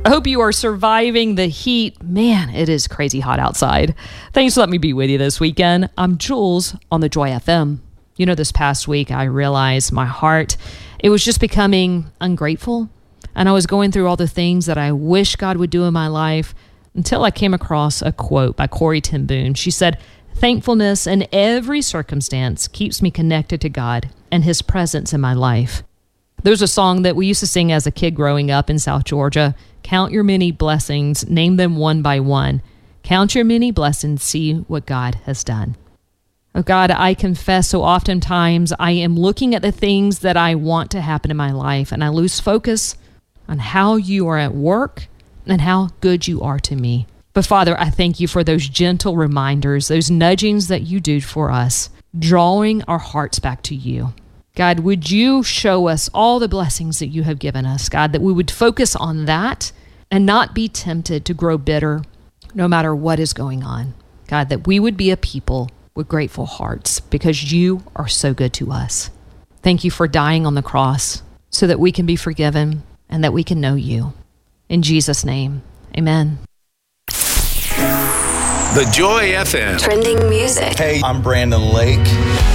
I hope you are surviving the heat. Man, it is crazy hot outside. Thanks for letting me be with you this weekend. I'm Jules on the Joy FM. You know, this past week, I realized my heart, it was just becoming ungrateful. And I was going through all the things that I wish God would do in my life until I came across a quote by Corrie ten Boom. She said, "Thankfulness in every circumstance keeps me connected to God and His presence in my life." There's a song that we used to sing as a kid growing up in South Georgia. Count your many blessings, name them one by one. Count your many blessings, see what God has done. Oh God, I confess so oftentimes I am looking at the things that I want to happen in my life, and I lose focus on how you are at work and how good you are to me. But Father, I thank you for those gentle reminders, those nudgings that you do for us, drawing our hearts back to you. God, would you show us all the blessings that you have given us, God, that we would focus on that and not be tempted to grow bitter no matter what is going on. God, that we would be a people with grateful hearts because you are so good to us. Thank you for dying on the cross so that we can be forgiven and that we can know you. In Jesus' name, amen. The Joy FM. Trending music. Hey, I'm Brandon Lake.